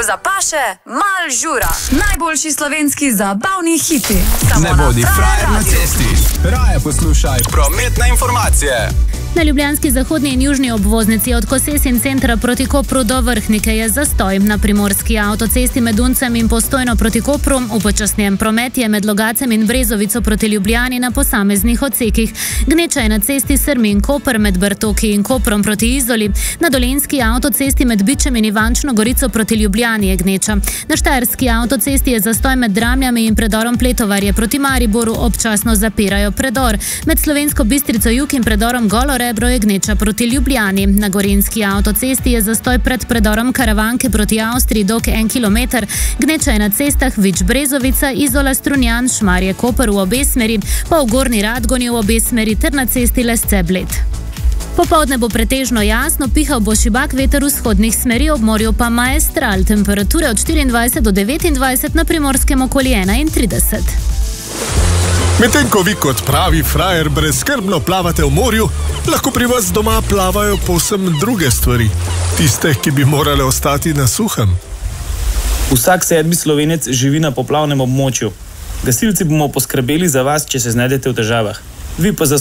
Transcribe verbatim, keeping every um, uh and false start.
zapaše, mal žura. Najboljši slovenski zabavni hiti. Samo ne bodi frajer na cesti. Raje poslušaj prometne informacije. Na ljubljanski zahodni in južni obvoznici od Kosesin centra proti Kopru do Vrhnike je zastoj. Na primorski avtocesti med Uncem in Postojno proti Kopru upočasnjen promet je med Logacem in Brezovico proti Ljubljani na posameznih odsekih. Gneča je na cesti Srmin Koper med Brtoki in Koprom proti Izoli. Na dolenjski avtocesti med Bičem in Ivančno Gorico proti Ljubljani je gneča. Na štajerski avtocesti je zastoj med Dramljami in predorom Pletovarje proti Mariboru, občasno zapirajo predor. Med Slovensko Bistrico jug in predorom Golo Rebro je gneča proti Ljubljani. Na gorenjski avtocesti je zastoj pred predorom Karavanke proti Avstriji dolg en kilometer. Gneča je na cestah Vič Brezovica, Izola Strunjan, Šmarje Koper v obe smeri, pa v Gornji Radgoni v obe smeri ter na cesti Lesce Bled. Popoldne bo pretežno jasno, pihal bo šibak veter vzhodnih smeri, ob morju pa maestral. Temperature od štiriindvajset do devetindvajset, na Primorskem okoli enaintrideset. Medtem ko vi kot pravi frajer brezskrbno plavate v morju, lahko pri vas doma plavajo povsem druge stvari. Tiste, ki bi morale ostati na suhem. Vsak sedmi Slovenec živi na poplavnem območju. Gasilci bomo poskrbeli za vas, če se znajdete v težavah. Vi pa za